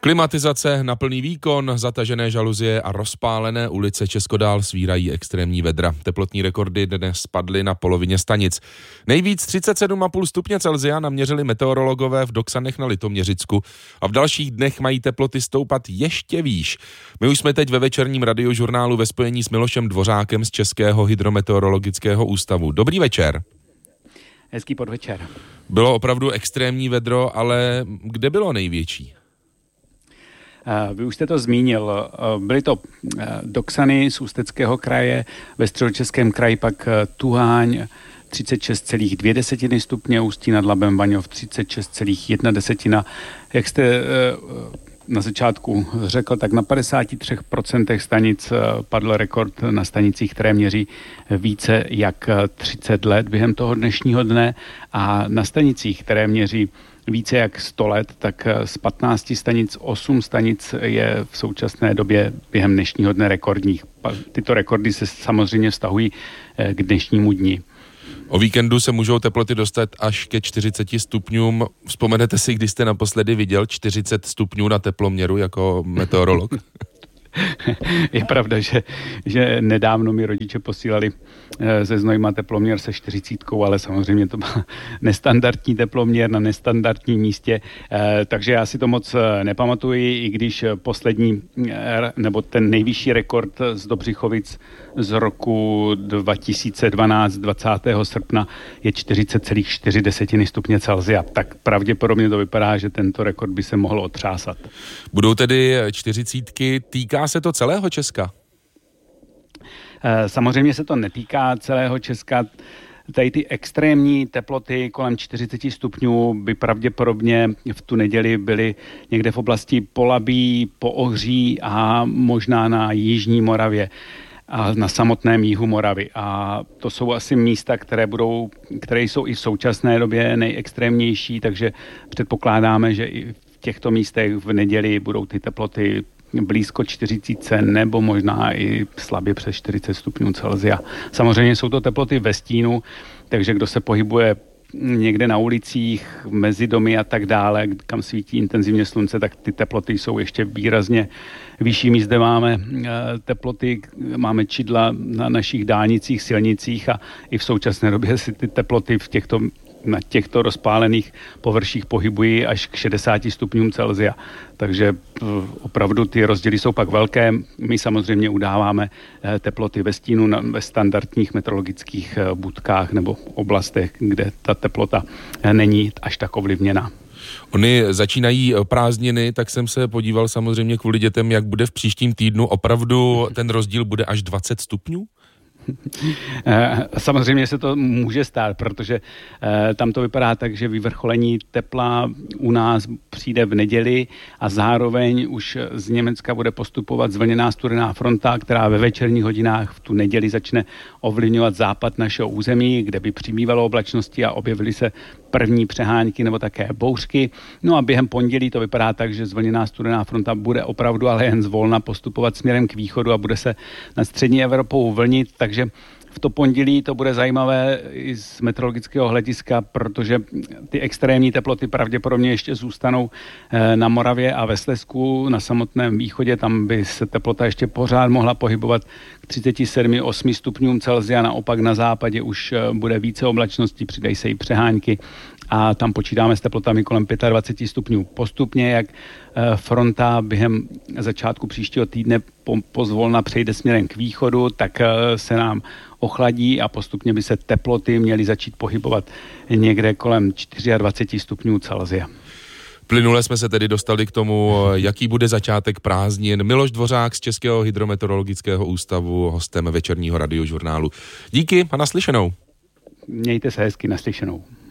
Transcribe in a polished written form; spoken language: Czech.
Klimatizace na plný výkon, zatažené žaluzie a rozpálené ulice Česko dál svírají extrémní vedra. Teplotní rekordy dnes spadly na polovině stanic. Nejvíc 37,5 stupně Celsia naměřili meteorologové v Doksanech na Litoměřicku a v dalších dnech mají teploty stoupat ještě výš. My už jsme teď ve večerním radiožurnálu ve spojení s Milošem Dvořákem z Českého hydrometeorologického ústavu. Dobrý večer. Hezký podvečer. Bylo opravdu extrémní vedro, ale kde bylo největší? Vy už jste to zmínil. Byly to Doksany z Ústeckého kraje, ve Středočeském kraji pak Tuháň 36,2 stupně, Ústí nad Labem, Vaňov 36,1. Jak jste na začátku řekl, tak na 53% stanic padl rekord na stanicích, které měří více jak 30 let během toho dnešního dne, a na stanicích, které měří více jak 100 let, tak z 15 stanic 8 stanic je v současné době během dnešního dne rekordních. Tyto rekordy se samozřejmě vztahují k dnešnímu dni. O víkendu se můžou teploty dostat až ke 40 stupňům. Vzpomenete si, kdy jste naposledy viděl 40 stupňů na teploměru jako meteorolog? Je pravda, že nedávno mi rodiče posílali ze Znojma teploměr se 40, ale samozřejmě to byl nestandardní teploměr na nestandardním místě, takže já si to moc nepamatuji, i když poslední, nebo ten nejvyšší rekord z Dobřichovic z roku 2012, 20. srpna, je 40,4 stupně Celsia. Tak pravděpodobně to vypadá, že tento rekord by se mohl otřásat. Budou tedy 40. Týká se to celého Česka? Samozřejmě se to netýká celého Česka. Tady ty extrémní teploty kolem 40 stupňů by pravděpodobně v tu neděli byly někde v oblasti Polabí, Poohří a možná na jižní Moravě a na samotném jihu Moravy. A to jsou asi místa, které jsou i v současné době nejextrémnější, takže předpokládáme, že i v těchto místech v neděli budou ty teploty blízko 40 nebo možná i slabě přes 40 stupňů Celsia. Samozřejmě jsou to teploty ve stínu, takže kdo se pohybuje někde na ulicích, mezi domy a tak dále, kam svítí intenzivně slunce, tak ty teploty jsou ještě výrazně vyšší. My zde máme teploty, máme čidla na našich dálnicích, silnicích a i v současné době si ty teploty na těchto rozpálených površích pohybují až k 60 stupňům Celsia. Takže opravdu ty rozdíly jsou pak velké. My samozřejmě udáváme teploty ve stínu ve standardních meteorologických budkách nebo oblastech, kde ta teplota není až tak ovlivněná. Ony začínají prázdniny, tak jsem se podíval samozřejmě kvůli dětem, jak bude v příštím týdnu. Opravdu ten rozdíl bude až 20 stupňů? Samozřejmě se to může stát, protože tam to vypadá tak, že vyvrcholení tepla u nás přijde v neděli a zároveň už z Německa bude postupovat zvlněná studená fronta, která ve večerních hodinách v tu neděli začne ovlivňovat západ našeho území, kde by přibývalo oblačnosti a objevily se první přehánky nebo také bouřky. No a během pondělí to vypadá tak, že zvlněná studená fronta bude opravdu ale jen zvolna postupovat směrem k východu a bude se nad střední Evropou vlnit, takže v to pondělí to bude zajímavé i z meteorologického hlediska, protože ty extrémní teploty pravděpodobně ještě zůstanou na Moravě a ve Slezsku, na samotném východě, tam by se teplota ještě pořád mohla pohybovat k 37,8 stupňům Celsia, naopak na západě už bude více oblačností, přidají se i přehánky a tam počítáme s teplotami kolem 25 stupňů. Postupně, jak fronta během začátku příštího týdne pozvolna přejde směrem k východu, tak se nám ochladí a postupně by se teploty měly začít pohybovat někde kolem 24 stupňů Celsia. Plynule jsme se tedy dostali k tomu, jaký bude začátek prázdnin. Miloš Dvořák z Českého hydrometeorologického ústavu, hostem večerního radiožurnálu. Díky a naslyšenou. Mějte se hezky, naslyšenou.